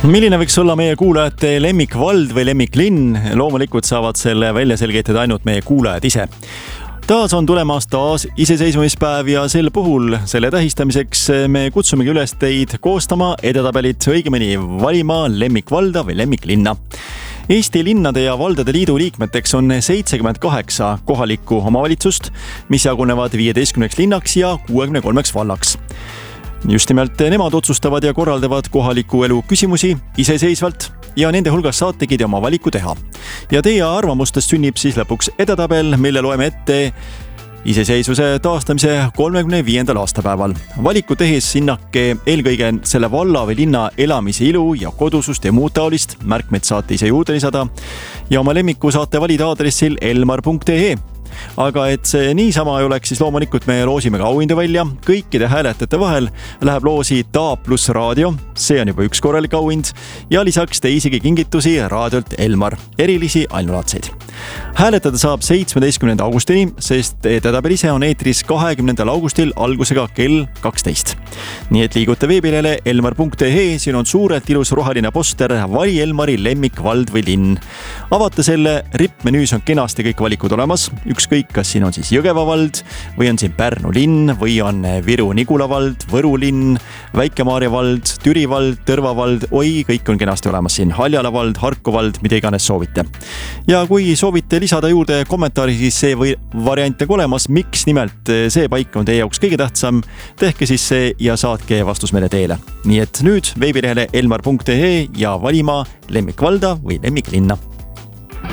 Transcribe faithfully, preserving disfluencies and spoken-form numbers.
Milline võiks olla meie kuulajate lemmikvald või lemmiklinn? Loomulikult saavad selle välja selgitada ainult meie kuulajad ise. Taas on tulemas taas iseseisvumispäev ja sel puhul selle tähistamiseks me kutsumegi üles teid koostama edetabelit, õigemini valima lemmikvalda või lemmiklinna. Eesti linnade ja valdade liidu liikmeteks on seitsekümmend kaheksa kohalikku omavalitsust, mis jagunevad viieteistkümneks linnaks ja kuuekümne kolmeks vallaks. Just nimelt nemad otsustavad ja korraldavad kohaliku elu küsimusi iseseisvalt ja nende hulgas saategi te oma valiku teha. Ja teie arvamustest sünnib siis lõpuks edetabel, mille loeme ette iseseisvuse taastamise kolmekümne viiendal aastapäeval. Valiku tehes hinnake eelkõige selle valla või linna elamise ilu ja kodusust ja muud taolist. Märkmeid saate ise juurde lisada ja oma lemmiku saate valida aadressil elmar punkt ee. Aga et see niisama ei oleks, siis loomulikult me loosime ka auhindu välja. Kõikide hääletajate vahel läheb loosi Ta plus raadio, see on juba üks korralik auhind, ja lisaks teisigi kingitusi raadiolt Elmar, erilisi ainulaadseid. Hääletada saab seitsmeteistkümnenda augustini, sest edetabel ise on eetris kahekümnendal augustil algusega kell kaksteist. Nii et liigute veebilehele elmar punkt ee, siin on suurelt ilus roheline poster Vali Elmari lemmikvald või linn. Avate selle, rippmenüüs on kenasti kõik valikud olemas, ükskõik, kas siin on siis Jõgeva vald või on siin Pärnu linn või on Viru-Nigula vald, Võru linn, Väike-Maarja vald, Türi vald, Tõrva vald, oi, kõik on kenasti olemas siin, Haljala vald, Harku vald, mida iganes soovite. Ja kui soovite lisada juurde kommentaari, siis see või variant on olemas, miks nimelt see paik on teie jaoks kõige tähtsam, tehke siis see ja saatke vastus meile teele. Nii et nüüd veebilehele elmar punkt ee ja valima lemmikvalda või lemmiklinna.